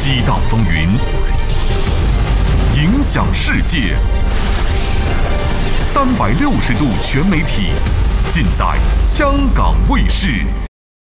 激荡风云，影响世界。360度全媒体，尽在香港卫视。